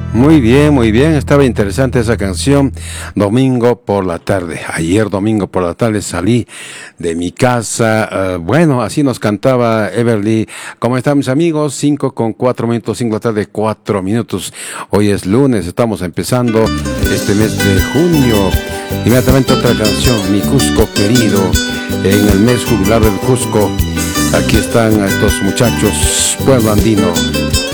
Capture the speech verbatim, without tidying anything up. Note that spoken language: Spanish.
Muy bien, muy bien, estaba interesante esa canción. Domingo por la tarde, ayer domingo por la tarde salí de mi casa, uh, bueno, así nos cantaba Everly. ¿Cómo están mis amigos? Cinco con cuatro minutos, cinco de la tarde, cuatro minutos. Hoy es lunes, estamos empezando este mes de junio. Inmediatamente otra canción, Mi Cusco querido, en el mes jubilar del Cusco. Aquí están estos muchachos, Pueblo Andino.